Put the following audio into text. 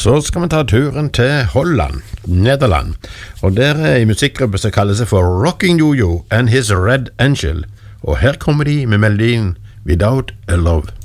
Så skal vi ta turen til Holland, Nederland, og der er en musikkgruppe som kaller seg for Rocking Jojo and His Red Angel, og her kommer de med melodien Without a Love.